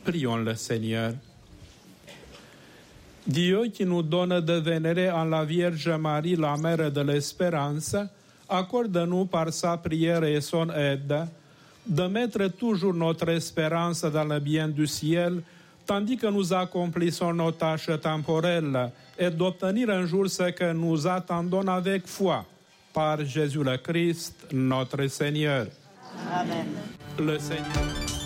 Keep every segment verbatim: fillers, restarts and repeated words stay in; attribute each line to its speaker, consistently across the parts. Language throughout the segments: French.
Speaker 1: Prions le Seigneur. Dieu qui nous donne de vénérer en la Vierge Marie, la mère de l'espérance, accorde-nous par sa prière et son aide de mettre toujours notre espérance dans le bien du ciel, tandis que nous accomplissons nos tâches temporelles, et d'obtenir un jour ce que nous attendons avec foi. Par Jésus le Christ, notre Seigneur.
Speaker 2: Amen.
Speaker 1: Le Seigneur.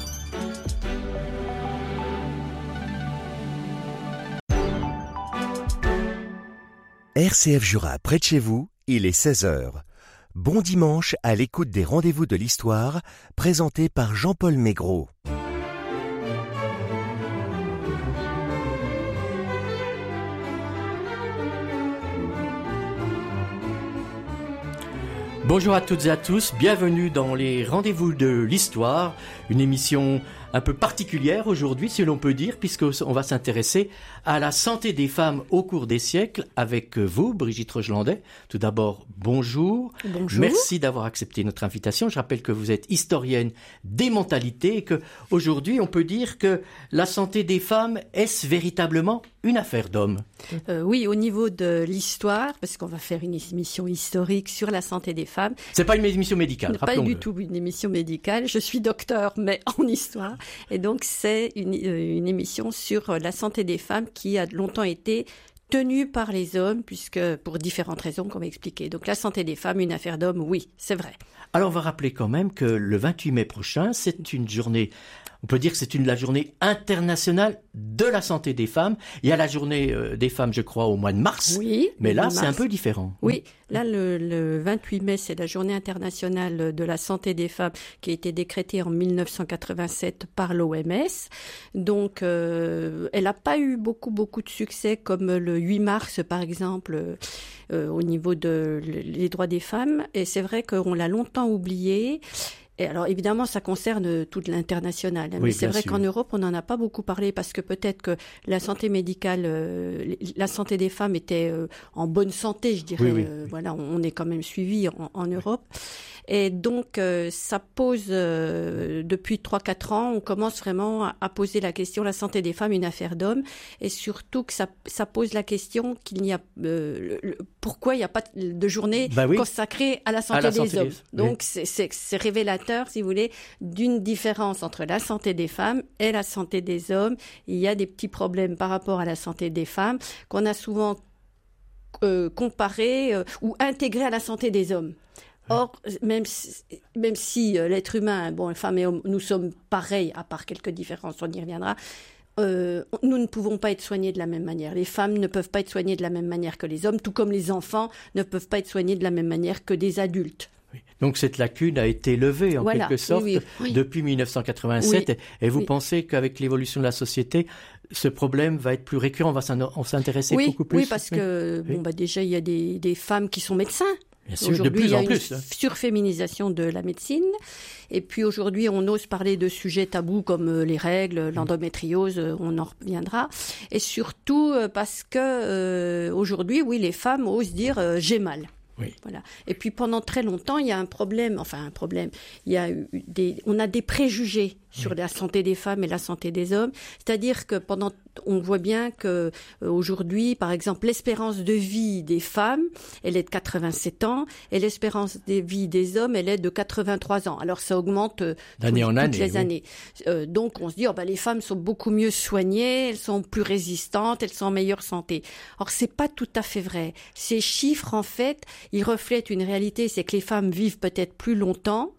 Speaker 3: R C F Jura, près de chez vous, il est seize heures. Bon dimanche à l'écoute des Rendez-vous de l'Histoire, présentés par Jean-Paul Maigret.
Speaker 4: Bonjour à toutes et à tous, bienvenue dans les Rendez-vous de l'Histoire, une émission un peu particulière aujourd'hui, si l'on peut dire, puisqu'on va s'intéresser à la santé des femmes au cours des siècles avec vous, Brigitte Rochelandais. Tout d'abord, bonjour.
Speaker 2: Bonjour.
Speaker 4: Merci d'avoir accepté notre invitation. Je rappelle que vous êtes historienne des mentalités et que aujourd'hui, on peut dire que la santé des femmes, est-ce véritablement une affaire d'homme ?
Speaker 2: euh, Oui, au niveau de l'histoire, parce qu'on va faire une émission historique sur la santé des femmes.
Speaker 4: C'est pas une émission médicale,
Speaker 2: Pas
Speaker 4: rappelons-le.
Speaker 2: du tout une émission médicale. Je suis docteur, mais en histoire. Et donc, c'est une, euh, une émission sur la santé des femmes qui a longtemps été tenue par les hommes, puisque pour différentes raisons qu'on va expliquer. Donc, la santé des femmes, une affaire d'homme, oui, c'est vrai.
Speaker 4: Alors, on va rappeler quand même que le vingt-huit mai prochain, c'est une journée, on peut dire que c'est une, la journée internationale de la santé des femmes. Il y a la journée euh, des femmes, je crois, au mois de mars.
Speaker 2: Oui.
Speaker 4: Mais là,
Speaker 2: mars.
Speaker 4: c'est un peu différent.
Speaker 2: Oui, là, le, le vingt-huit mai, c'est la journée internationale de la santé des femmes qui a été décrétée en mille neuf cent quatre-vingt-sept par l'O M S. Donc, euh, elle n'a pas eu beaucoup, beaucoup de succès comme le huit mars, par exemple, euh, au niveau de les droits des femmes. Et c'est vrai qu'on l'a longtemps oublié. Et alors évidemment, ça concerne toute l'international.
Speaker 4: Oui,
Speaker 2: mais c'est vrai
Speaker 4: sûr.
Speaker 2: qu'en Europe, on n'en a pas beaucoup parlé parce que peut-être que la santé médicale, euh, la santé des femmes était euh, en bonne santé, je dirais.
Speaker 4: Oui, oui,
Speaker 2: euh,
Speaker 4: oui.
Speaker 2: Voilà, on est quand même suivi en, en Europe. Et donc, euh, ça pose, euh, depuis trois quatre ans, on commence vraiment à, à poser la question, la santé des femmes, une affaire d'homme, et surtout que ça, ça pose la question qu'il n'y a, euh, le, le, pourquoi il n'y a pas de journée
Speaker 4: Bah oui.
Speaker 2: consacrée à la santé,
Speaker 4: la
Speaker 2: des
Speaker 4: santé
Speaker 2: hommes.
Speaker 4: des-
Speaker 2: Donc,
Speaker 4: oui.
Speaker 2: c'est, c'est, c'est révélateur, si vous voulez, d'une différence entre la santé des femmes et la santé des hommes. Il y a des petits problèmes par rapport à la santé des femmes qu'on a souvent euh, comparés euh, ou intégrés à la santé des hommes. Or, même si, même si euh, l'être humain, bon, femmes et hommes, nous sommes pareils, à part quelques différences, on y reviendra, euh, nous ne pouvons pas être soignés de la même manière. Les femmes ne peuvent pas être soignées de la même manière que les hommes, tout comme les enfants ne peuvent pas être soignés de la même manière que des adultes.
Speaker 4: Oui. Donc cette lacune a été levée en
Speaker 2: Voilà.
Speaker 4: quelque sorte
Speaker 2: Oui, oui, oui.
Speaker 4: depuis mille neuf cent quatre-vingt-sept.
Speaker 2: Oui.
Speaker 4: Et vous
Speaker 2: Oui.
Speaker 4: pensez qu'avec l'évolution de la société, ce problème va être plus récurrent, on va s'en- on s'intéresser
Speaker 2: Oui,
Speaker 4: beaucoup plus.
Speaker 2: oui, parce que
Speaker 4: Oui.
Speaker 2: bon, bah déjà il y a des, des femmes qui sont médecins.
Speaker 4: Bien sûr, de
Speaker 2: Aujourd'hui,
Speaker 4: plus
Speaker 2: il y a
Speaker 4: en
Speaker 2: une
Speaker 4: plus. hein.
Speaker 2: surféminisation de la médecine. Et puis aujourd'hui, on ose parler de sujets tabous comme euh, les règles, l'endométriose, euh, on en reviendra. Et surtout euh, parce que euh, aujourd'hui, oui, les femmes osent dire euh, j'ai mal.
Speaker 4: Oui.
Speaker 2: Voilà. Et puis pendant très longtemps, il y a un problème, enfin un problème. Il y a eu des, on a des préjugés sur oui. la santé des femmes et la santé des hommes. C'est-à-dire que pendant, on voit bien que euh, aujourd'hui, par exemple, l'espérance de vie des femmes, elle est de quatre-vingt-sept ans, et l'espérance de vie des hommes, elle est de quatre-vingt-trois ans. Alors ça augmente euh,
Speaker 4: d'année
Speaker 2: tout,
Speaker 4: en
Speaker 2: toutes
Speaker 4: année,
Speaker 2: les
Speaker 4: oui.
Speaker 2: années. Euh, donc on se dit, oh, bah, les femmes sont beaucoup mieux soignées, elles sont plus résistantes, elles sont en meilleure santé. Or c'est pas tout à fait vrai. Ces chiffres, en fait, ils reflètent une réalité, c'est que les femmes vivent peut-être plus longtemps,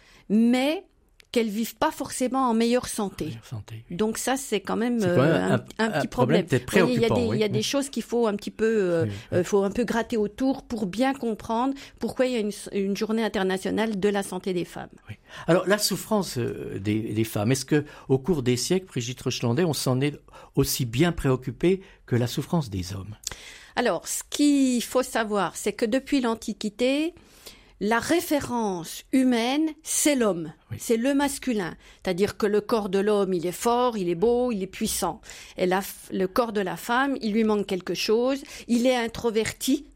Speaker 2: mais qu'elles vivent pas forcément en meilleure santé.
Speaker 4: Meilleure santé, oui.
Speaker 2: Donc ça, c'est quand même,
Speaker 4: C'est quand
Speaker 2: euh,
Speaker 4: même
Speaker 2: un,
Speaker 4: un,
Speaker 2: un,
Speaker 4: un
Speaker 2: petit
Speaker 4: problème.
Speaker 2: problème.
Speaker 4: peut-être
Speaker 2: Vous voyez, il y a
Speaker 4: préoccupant.
Speaker 2: des,
Speaker 4: oui.
Speaker 2: il y a
Speaker 4: oui.
Speaker 2: des choses qu'il faut un petit peu, euh,
Speaker 4: Oui, oui.
Speaker 2: euh, faut un peu gratter autour pour bien comprendre pourquoi il y a une, une journée internationale de la santé des femmes.
Speaker 4: Oui. Alors la souffrance euh, des, des femmes, est-ce que au cours des siècles, Brigitte Rochelandais, on s'en est aussi bien préoccupé que la souffrance des hommes?
Speaker 2: Alors, ce qu'il faut savoir, c'est que depuis l'Antiquité, la référence humaine, c'est l'homme,
Speaker 4: oui.
Speaker 2: c'est le masculin. C'est-à-dire que le corps de l'homme, il est fort, il est beau, il est puissant. Et la, le corps de la femme, il lui manque quelque chose, il est introverti.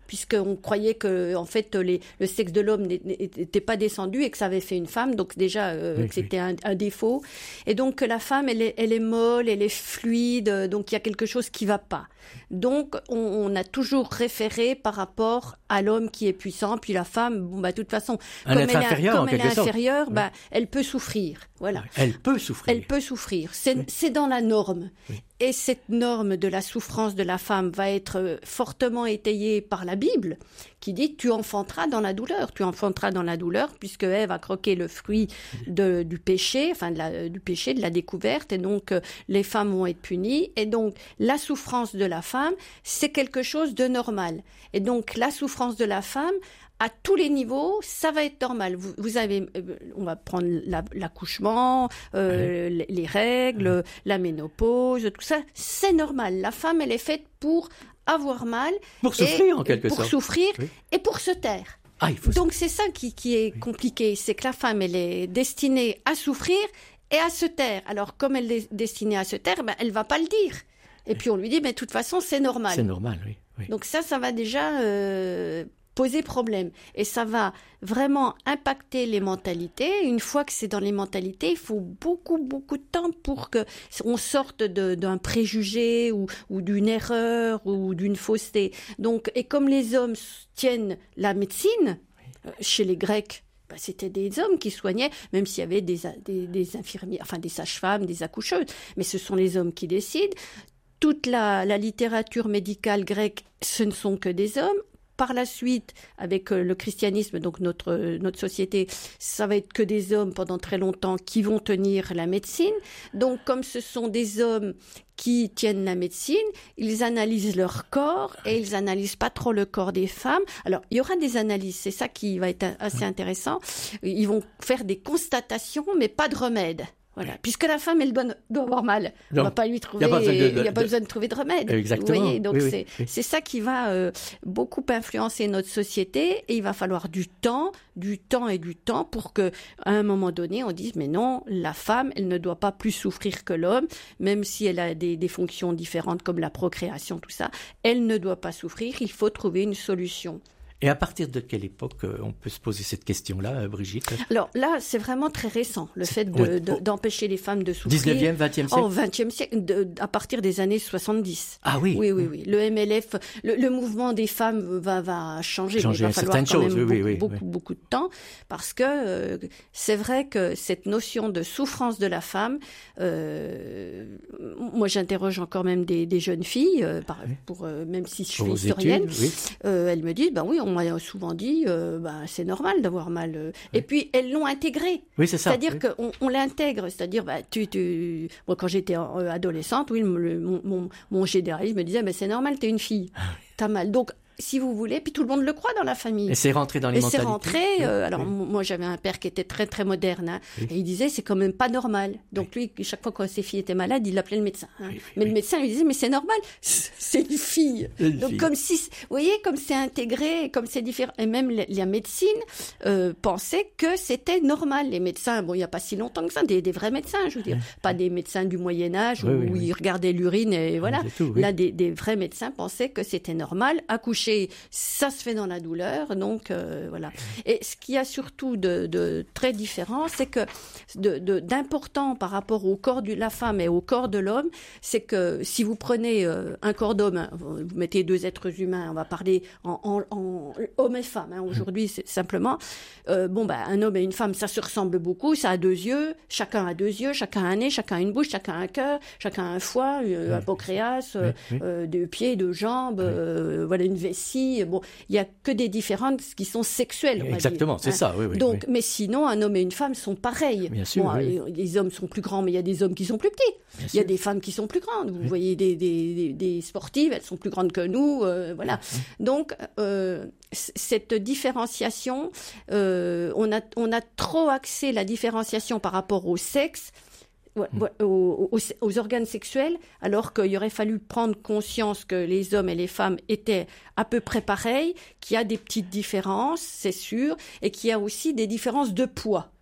Speaker 2: puisqu'on croyait que en fait les, le sexe de l'homme n'était pas descendu et que ça avait fait une femme, donc déjà euh, oui, que c'était oui. un, un défaut. Et donc la femme, elle est, elle est molle, elle est fluide, donc il y a quelque chose qui va pas. Donc on, on a toujours référé par rapport à l'homme qui est puissant, puis la femme, bon bah de toute façon,
Speaker 4: un
Speaker 2: comme
Speaker 4: être
Speaker 2: elle,
Speaker 4: inférieur,
Speaker 2: a, comme
Speaker 4: en
Speaker 2: elle est
Speaker 4: quelque sorte.
Speaker 2: inférieure,
Speaker 4: oui.
Speaker 2: bah elle peut souffrir. Voilà.
Speaker 4: Elle peut souffrir.
Speaker 2: Elle peut souffrir. C'est, oui. c'est dans la norme. Oui. Et cette norme de la souffrance de la femme va être fortement étayée par la Bible, qui dit tu enfanteras dans la douleur, tu enfanteras dans la douleur, puisque Ève a croqué le fruit de, du péché, enfin de la, du péché, de la découverte, et donc euh, les femmes vont être punies. Et donc la souffrance de la femme, c'est quelque chose de normal. Et donc la souffrance de la femme, à tous les niveaux, ça va être normal. Vous, vous avez, euh, on va prendre la, l'accouchement, euh, oui. les, les règles, oui. la ménopause, tout ça, c'est normal. La femme, elle est faite pour avoir mal,
Speaker 4: pour souffrir en quelque
Speaker 2: pour
Speaker 4: sorte,
Speaker 2: pour souffrir
Speaker 4: oui.
Speaker 2: et pour se taire.
Speaker 4: Ah, il faut
Speaker 2: Donc c'est ça qui, qui est compliqué, c'est que la femme, elle est destinée à souffrir et à se taire. Alors comme elle est destinée à se taire, ben elle va pas le dire. Et puis on lui dit, mais de toute façon, c'est normal.
Speaker 4: C'est normal, oui. oui.
Speaker 2: Donc ça, ça va déjà euh, poser problème. Et ça va vraiment impacter les mentalités. Une fois que c'est dans les mentalités, il faut beaucoup, beaucoup de temps pour qu'on sorte de, d'un préjugé ou, ou d'une erreur ou d'une fausseté. Donc, et comme les hommes tiennent la médecine, oui. chez les Grecs, bah, c'était des hommes qui soignaient, même s'il y avait des, des, des infirmières, enfin des sages-femmes, des accoucheuses. Mais ce sont les hommes qui décident. Toute la, la littérature médicale grecque, ce ne sont que des hommes. Par la suite, avec le christianisme, donc notre, notre société, ça va être que des hommes pendant très longtemps qui vont tenir la médecine. Donc, comme ce sont des hommes qui tiennent la médecine, ils analysent leur corps et ils analysent pas trop le corps des femmes. Alors, il y aura des analyses, c'est ça qui va être assez intéressant. Ils vont faire des constatations, mais pas de remède. Voilà, puisque la femme, elle doit, doit avoir mal. On ne va pas lui trouver, il n'y a, a pas besoin de trouver de remède.
Speaker 4: Exactement.
Speaker 2: Vous voyez, donc
Speaker 4: oui,
Speaker 2: c'est,
Speaker 4: oui.
Speaker 2: c'est ça qui va euh, beaucoup influencer notre société et il va falloir du temps, du temps et du temps pour que, à un moment donné, on dise, mais non, la femme, elle ne doit pas plus souffrir que l'homme, même si elle a des, des fonctions différentes comme la procréation, tout ça, elle ne doit pas souffrir, il faut trouver une solution.
Speaker 4: Et à partir de quelle époque on peut se poser cette question-là, Brigitte ?
Speaker 2: Alors là, c'est vraiment très récent, le fait de,
Speaker 4: oui.
Speaker 2: de, d'empêcher les femmes de souffrir.
Speaker 4: dix-neuvième, vingtième siècle ?
Speaker 2: Oh, vingtième siècle, de, à partir des années soixante-dix.
Speaker 4: Ah oui
Speaker 2: Oui, oui, oui. Le M L F, le, le mouvement des femmes va, va changer,
Speaker 4: changer
Speaker 2: mais il va falloir quand
Speaker 4: choses,
Speaker 2: même
Speaker 4: oui,
Speaker 2: beaucoup,
Speaker 4: oui,
Speaker 2: beaucoup,
Speaker 4: oui.
Speaker 2: beaucoup de temps, parce que euh, c'est vrai que cette notion de souffrance de la femme, euh, moi j'interroge encore même des, des jeunes filles, euh, par, oui. pour, euh, même si je
Speaker 4: pour
Speaker 2: suis historienne,
Speaker 4: études, oui.
Speaker 2: euh, elles me disent, ben oui, on m'a souvent dit, Euh, bah, c'est normal d'avoir mal. Euh. Oui. Et puis, elles l'ont intégré.
Speaker 4: Oui, c'est ça.
Speaker 2: C'est-à-dire
Speaker 4: oui.
Speaker 2: qu'on on l'intègre. C'est-à-dire, bah, tu, tu... Moi, quand j'étais euh, adolescente, oui, le, mon, mon, mon généraliste me disait, bah, c'est normal, t'es une fille. T'as mal. Donc, si vous voulez, puis tout le monde le croit dans la famille.
Speaker 4: Et c'est rentré dans les
Speaker 2: et
Speaker 4: mentalités.
Speaker 2: Et c'est rentré, euh, oui. alors oui. moi j'avais un père qui était très très moderne, hein, oui. et il disait c'est quand même pas normal. Donc oui. lui, chaque fois que ses filles étaient malades, il appelait le médecin. Hein. Oui, oui, mais oui. le médecin lui disait mais c'est normal, c'est une fille. Une Donc fille. Comme si, vous voyez, comme c'est intégré, comme c'est différent. Et même la médecine euh, pensait que c'était normal. Les médecins, bon il n'y a pas si longtemps que ça, des, des vrais médecins, je veux dire, oui. pas des médecins du Moyen Âge oui, où oui, oui. ils regardaient l'urine et voilà. Tout, oui. Là, des, des vrais médecins pensaient que c'était normal. Accoucher, ça se fait dans la douleur, donc euh, voilà. Et ce qu'il y a surtout de, de très différent, c'est que de, de, d'important par rapport au corps de la femme et au corps de l'homme, c'est que si vous prenez euh, un corps d'homme, hein, vous mettez deux êtres humains, on va parler en, en, en homme et femme, hein, aujourd'hui c'est simplement, euh, bon bah un homme et une femme, ça se ressemble beaucoup, ça a deux yeux, chacun a deux yeux, chacun a un nez, chacun a une bouche, chacun a un cœur, chacun a un foie, euh, un pancréas, euh, oui, oui. Euh, deux pieds, deux jambes, oui. euh, voilà une vessie. Bon, il n'y a que des différences qui sont sexuelles. On
Speaker 4: Exactement,
Speaker 2: va dire,
Speaker 4: c'est
Speaker 2: hein.
Speaker 4: ça. Oui, oui,
Speaker 2: Donc,
Speaker 4: oui.
Speaker 2: mais sinon, un homme et une femme sont pareils.
Speaker 4: Bien sûr.
Speaker 2: Bon,
Speaker 4: oui.
Speaker 2: Les hommes sont plus grands, mais il y a des hommes qui sont plus petits. Bien il y a sûr. Des femmes qui sont plus grandes. Vous oui. voyez des, des, des, des sportives, elles sont plus grandes que nous. Euh, voilà. Oui. Donc, euh, cette différenciation, euh, on a, on a trop axé la différenciation par rapport au sexe. Aux, aux, aux organes sexuels, alors qu'il aurait fallu prendre conscience que les hommes et les femmes étaient à peu près pareils, qu'il y a des petites différences, c'est sûr, et qu'il y a aussi des différences de poids.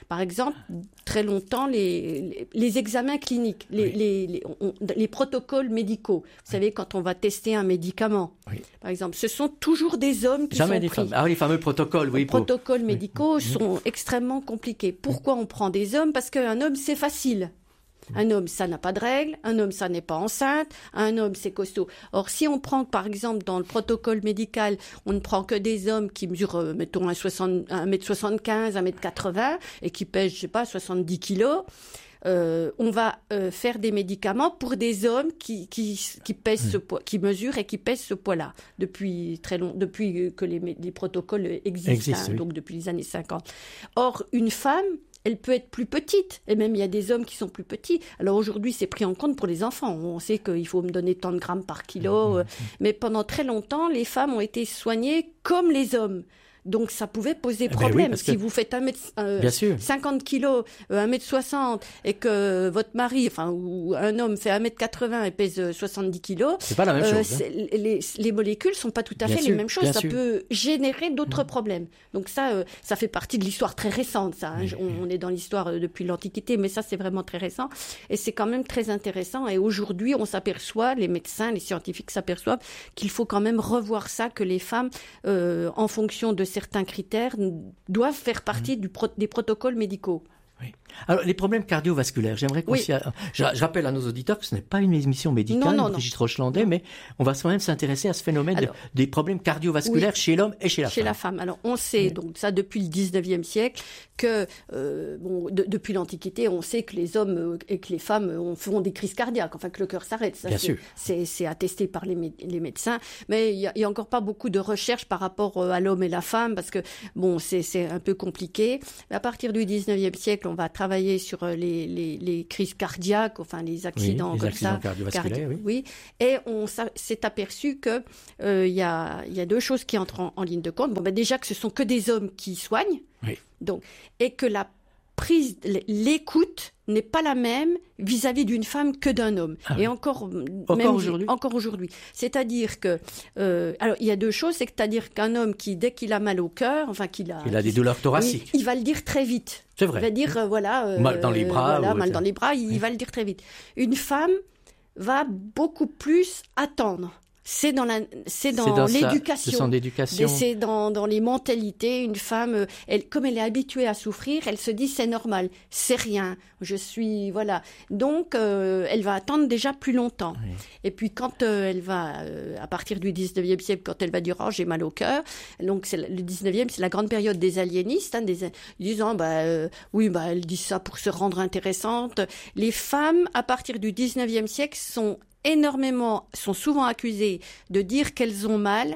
Speaker 2: Par exemple, très longtemps, les, les, les examens cliniques, les, oui. les, les, on, les protocoles médicaux. Vous oui. savez, quand on va tester un médicament, oui. par exemple, ce sont toujours des hommes qui
Speaker 4: Jamais
Speaker 2: sont
Speaker 4: des
Speaker 2: pris.
Speaker 4: femmes. Ah, les fameux protocoles, oui.
Speaker 2: Les
Speaker 4: pour...
Speaker 2: protocoles médicaux
Speaker 4: oui.
Speaker 2: sont oui. extrêmement compliqués. Pourquoi on prend des hommes ? Parce qu'un homme, c'est facile. Un homme, ça n'a pas de règles. Un homme, ça n'est pas enceinte. Un homme, c'est costaud. Or, si on prend, par exemple, dans le protocole médical, on ne prend que des hommes qui mesurent, euh, mettons, un mètre soixante-quinze, un mètre quatre-vingts et qui pèsent, je sais pas, soixante-dix kilos, euh, on va euh, faire des médicaments pour des hommes qui, qui, qui pèsent mmh. ce poids, qui mesurent et qui pèsent ce poids-là depuis très long, depuis que les, les protocoles existent, Existe, hein, oui. donc depuis les années cinquante. Or, une femme, elle peut être plus petite, et même il y a des hommes qui sont plus petits. Alors aujourd'hui, c'est pris en compte pour les enfants. On sait qu'il faut me donner tant de grammes par kilo, mmh. mais pendant très longtemps, les femmes ont été soignées comme les hommes. Donc ça pouvait poser problème. Ben oui, si que... vous faites un mètre, euh, cinquante kilos, euh, un mètre soixante, et que votre mari, enfin ou un homme fait un mètre quatre-vingts et pèse soixante-dix kilos,
Speaker 4: c'est pas la même euh, chose. Hein.
Speaker 2: Les, les molécules sont pas tout à bien fait sûr, les mêmes choses. Ça sûr. peut générer d'autres mmh. problèmes. Donc ça, euh, ça fait partie de l'histoire très récente. Ça, hein. mmh. on, on est dans l'histoire euh, depuis l'Antiquité, mais ça c'est vraiment très récent. Et c'est quand même très intéressant. Et aujourd'hui, on s'aperçoit, les médecins, les scientifiques s'aperçoivent qu'il faut quand même revoir ça, que les femmes, euh, en fonction de certains critères, doivent faire partie mmh. du pro- des protocoles médicaux.
Speaker 4: Oui. Alors, les problèmes cardiovasculaires, j'aimerais qu'on oui. s'y... Je, je rappelle à nos auditeurs que ce n'est pas une émission médicale, non, non, Brigitte Rochelandais, mais on va quand même s'intéresser à ce phénomène Alors, de, des problèmes cardiovasculaires oui, chez l'homme et chez la
Speaker 2: chez
Speaker 4: femme.
Speaker 2: Chez la femme. Alors, on sait, oui. donc ça depuis le dix-neuvième siècle, que euh, bon, de, depuis l'Antiquité, on sait que les hommes euh, et que les femmes euh, font des crises cardiaques, enfin que le cœur s'arrête. Ça,
Speaker 4: Bien
Speaker 2: c'est,
Speaker 4: sûr.
Speaker 2: C'est, c'est attesté par les, mé- les médecins, mais il n'y a, a encore pas beaucoup de recherches par rapport euh, à l'homme et la femme, parce que bon, c'est, c'est un peu compliqué. Mais à partir du dix-neuvième siècle, on va travailler sur euh, les, les, les crises cardiaques, enfin les accidents
Speaker 4: oui, les
Speaker 2: comme
Speaker 4: accidents
Speaker 2: ça,
Speaker 4: cardiovasculaires,
Speaker 2: cardi-
Speaker 4: oui.
Speaker 2: oui. Et on s'est aperçu que il euh, y, a, y a deux choses qui entrent en, en ligne de compte. Bon, ben déjà que ce sont que des hommes qui soignent,
Speaker 4: oui.
Speaker 2: donc, et que la prise, l'écoute n'est pas la même vis-à-vis d'une femme que d'un homme. Ah oui. Et encore,
Speaker 4: encore
Speaker 2: même,
Speaker 4: aujourd'hui.
Speaker 2: Encore aujourd'hui. C'est-à-dire que, euh, alors il y a deux choses, c'est-à-dire qu'un homme qui, dès qu'il a mal au cœur, enfin qu'il a,
Speaker 4: il a des douleurs thoraciques,
Speaker 2: oui, il va le dire très vite.
Speaker 4: C'est vrai.
Speaker 2: Il va dire euh, voilà, euh,
Speaker 4: mal dans les bras,
Speaker 2: voilà,
Speaker 4: ou
Speaker 2: mal
Speaker 4: ça.
Speaker 2: dans les bras, il oui. va le dire très vite. Une femme va beaucoup plus attendre. C'est dans, la, c'est dans, c'est dans l'éducation,
Speaker 4: sa, son éducation.
Speaker 2: C'est dans, dans les mentalités. Une femme, elle, comme elle est habituée à souffrir, elle se dit c'est normal, c'est rien, je suis, voilà. Donc, euh, elle va attendre déjà plus longtemps. Oui. Et puis, quand euh, elle va, euh, à partir du dix-neuvième siècle, quand elle va dire oh, j'ai mal au cœur, donc c'est le dix-neuvième, c'est la grande période des aliénistes, hein, des, disant bah, euh, oui, bah, elle dit ça pour se rendre intéressante. Les femmes, à partir du dix-neuvième siècle, sont énormément, sont souvent accusées de dire qu'elles ont mal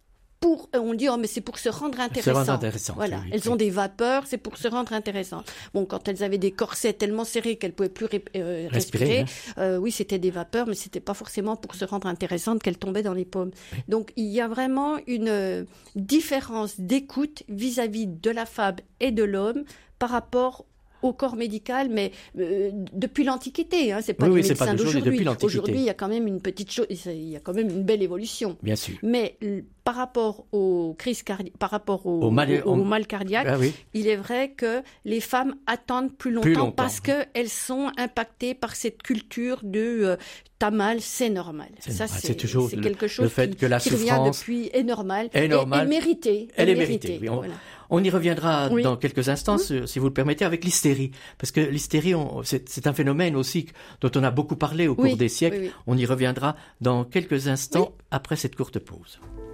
Speaker 2: pour, on dit, oh, mais c'est pour se rendre intéressant.
Speaker 4: Se rendre intéressant.
Speaker 2: Voilà.
Speaker 4: Oui,
Speaker 2: elles
Speaker 4: oui.
Speaker 2: ont des vapeurs, c'est pour se rendre intéressant. Bon, quand elles avaient des corsets tellement serrés qu'elles pouvaient plus ré- euh, respirer, respirer hein. euh, oui, c'était des vapeurs, mais c'était pas forcément pour se rendre intéressante qu'elles tombaient dans les pommes. Oui. Donc, il y a vraiment une euh, différence d'écoute vis-à-vis de la femme et de l'homme par rapport au corps médical, mais euh, depuis l'Antiquité, hein, c'est pas
Speaker 4: oui,
Speaker 2: les
Speaker 4: oui,
Speaker 2: médecins
Speaker 4: c'est pas
Speaker 2: d'aujourd'hui.
Speaker 4: Depuis l'Antiquité.
Speaker 2: Aujourd'hui, il y a quand même une petite chose, il y a quand même une belle évolution.
Speaker 4: Bien sûr.
Speaker 2: Mais l- par rapport aux crises cardi- par rapport au,
Speaker 4: au, mal,
Speaker 2: au, au mal cardiaque,
Speaker 4: ah, oui.
Speaker 2: il est vrai que les femmes attendent plus longtemps,
Speaker 4: plus longtemps.
Speaker 2: parce que elles sont impactées par cette culture de euh, t'as mal, c'est normal.
Speaker 4: C'est
Speaker 2: Ça,
Speaker 4: normal.
Speaker 2: c'est,
Speaker 4: c'est toujours
Speaker 2: c'est
Speaker 4: le,
Speaker 2: quelque chose
Speaker 4: le fait
Speaker 2: qui,
Speaker 4: que la
Speaker 2: qui
Speaker 4: souffrance
Speaker 2: revient depuis est normal,
Speaker 4: est normale,
Speaker 2: et, et méritée.
Speaker 4: Elle est méritée. Oui, on,
Speaker 2: voilà.
Speaker 4: on y reviendra
Speaker 2: oui.
Speaker 4: dans quelques instants,
Speaker 2: mmh.
Speaker 4: si vous le permettez, avec l'hystérie, parce que l'hystérie, on, c'est, c'est un phénomène aussi dont on a beaucoup parlé au
Speaker 2: oui,
Speaker 4: cours des siècles.
Speaker 2: oui, oui.
Speaker 4: On y reviendra dans quelques instants
Speaker 2: oui.
Speaker 4: après cette courte pause.